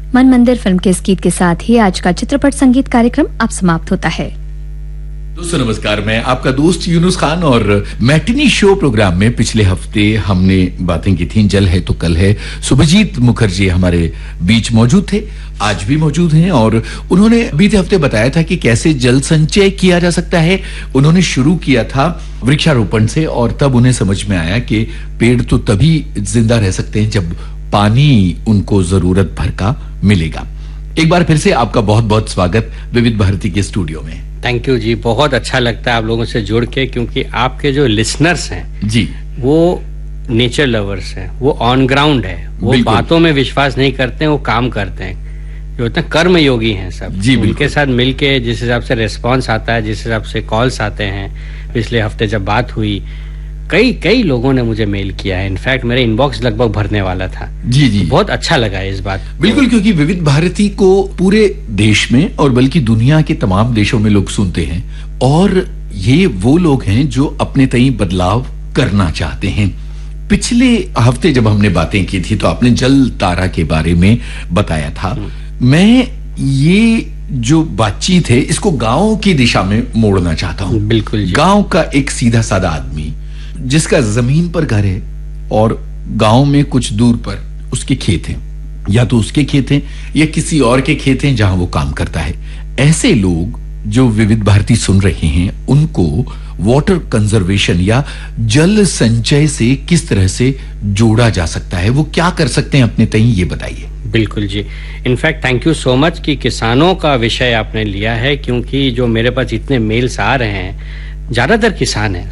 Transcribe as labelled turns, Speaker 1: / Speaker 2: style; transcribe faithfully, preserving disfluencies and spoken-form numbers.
Speaker 1: मन मंदिर फिल्म के इस गीत के साथ ही आज का चित्रपट संगीत कार्यक्रम अब समाप्त होता है।
Speaker 2: दोस्तों नमस्कार, मैं आपका दोस्त यूनुस खान और मैटिनी शो प्रोग्राम में पिछले हफ्ते हमने बातें की थी जल है तो कल है। सुभजीत मुखर्जी हमारे बीच मौजूद थे, आज भी मौजूद हैं और उन्होंने बीते हफ्ते बताया था कि कैसे जल संचय किया जा सकता है। उन्होंने शुरू किया था वृक्षारोपण से और तब उन्हें समझ में आया कि पेड़ तो तभी जिंदा रह सकते हैं जब पानी उनको जरूरत भर का मिलेगा। एक बार फिर से आपका बहुत बहुत स्वागत विविध भारती के स्टूडियो में।
Speaker 3: थैंक यू जी, बहुत अच्छा लगता है आप लोगों से जुड़ के, क्योंकि आपके जो लिसनर्स हैं
Speaker 2: जी वो
Speaker 3: नेचर लवर्स हैं, वो ऑन ग्राउंड है, वो बातों में विश्वास नहीं करते हैं, वो काम करते हैं, जो होते हैं कर्म योगी हैं सब जी। उनके साथ मिलके जिस हिसाब से रिस्पांस आता है, जिस हिसाब से कॉल्स आते हैं, पिछले हफ्ते जब बात हुई कई कई लोगों ने मुझे मेल किया है, इनफैक्ट मेरे इनबॉक्स लगभग भरने वाला था
Speaker 2: जी जी।
Speaker 3: बहुत अच्छा लगा इस बात
Speaker 2: बिल्कुल, क्योंकि विविध भारती को पूरे देश में और बल्कि दुनिया के तमाम देशों में लोग सुनते हैं और ये वो लोग हैं जो अपने तई बदलाव करना चाहते हैं। पिछले हफ्ते जब हमने बातें की थी तो आपने जल तारा के बारे में बताया था। मैं ये जो बातचीत है इसको गांव की दिशा में मोड़ना चाहता हूं।
Speaker 3: बिल्कुल जी।
Speaker 2: गांव का एक सीधा साधा आदमी जिसका जमीन पर घर है और गांव में कुछ दूर पर उसके खेत हैं, या तो उसके खेत हैं या किसी और के खेत हैं जहां वो काम करता है। ऐसे लोग जो विविध भारती सुन रहे हैं उनको वाटर कंजर्वेशन या जल संचय से किस तरह से जोड़ा जा सकता है, वो क्या कर सकते हैं अपने तई, ये बताइए।
Speaker 3: बिल्कुल जी, in fact thank you so much कि किसानों का विषय आपने लिया है, क्योंकि जो मेरे पास इतने मेल्स आ रहे हैं ज्यादातर किसान हैं।